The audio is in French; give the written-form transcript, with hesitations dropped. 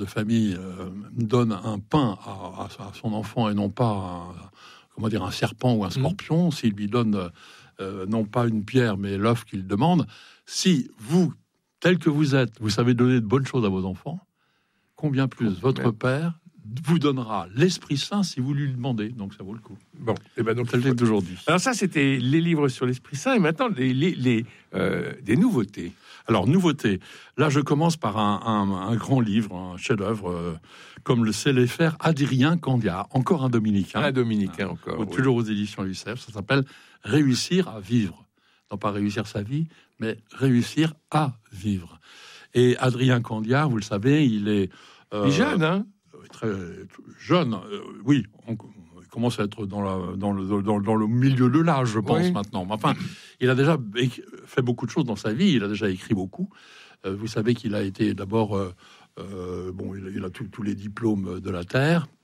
de famille donne un pain à son enfant et non pas un serpent ou un scorpion, s'il lui donne non pas une pierre mais l'œuf qu'il demande, si vous, tel que vous êtes, vous savez donner de bonnes choses à vos enfants, combien plus votre Père vous donnera l'Esprit Saint si vous lui demandez. Donc ça vaut le coup. Bon, et ben donc c'est d'aujourd'hui. Alors ça, c'était les livres sur l'Esprit Saint, et maintenant des nouveautés. Alors nouveautés. Là, je commence par un grand livre, un chef-d'œuvre, comme le sait les faire Adrien Candia, encore un dominicain. Un dominicain encore. Toujours aux éditions Lucef. Ça s'appelle Réussir à vivre. Non pas réussir sa vie, mais réussir à vivre. Et Adrien Candia, vous le savez, il est jeune, hein. Très jeune, oui, on commence à être dans le milieu de l'âge, je pense, maintenant. Mais enfin, il a déjà fait beaucoup de choses dans sa vie, il a déjà écrit beaucoup. Vous savez qu'il a été d'abord, il a tous les diplômes de la Terre,